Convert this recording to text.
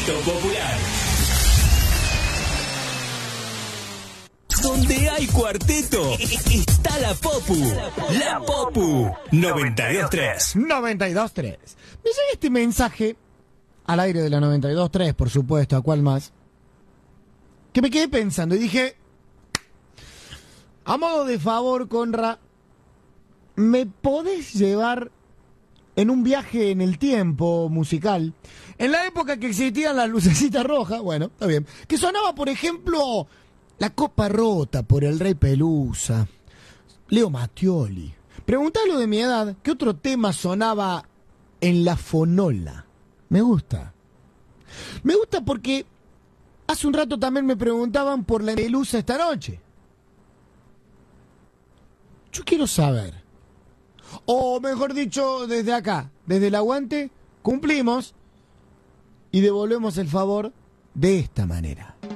Cuarteto Popular. Donde hay cuarteto, está la Popu. La Popu 92.3. 92.3. Me llega este mensaje al aire de la 92.3, por supuesto, ¿a cuál más? Que me quedé pensando y dije, a modo de favor, Conra, ¿me podés llevar en un viaje en el tiempo musical? En la época que existían las lucecitas rojas, bueno, está bien, que sonaba, por ejemplo, La Copa Rota por el Rey Pelusa, Leo Mattioli. Preguntalo de mi edad, ¿qué otro tema sonaba en la fonola? Me gusta. Me gusta porque hace un rato también me preguntaban por la Pelusa esta noche. Yo quiero saber, o mejor dicho, desde acá, desde el aguante, cumplimos y devolvemos el favor de esta manera.